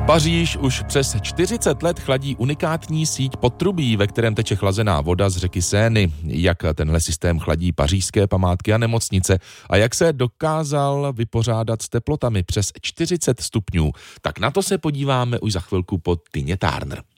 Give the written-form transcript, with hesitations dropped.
Paříž už přes 40 let chladí unikátní síť potrubí, ve kterém teče chlazená voda z řeky Seiny. Jak tenhle systém chladí pařížské památky a nemocnice a jak se dokázal vypořádat s teplotami přes 40 stupňů, tak na to se podíváme už za chvilku po Tině Turner.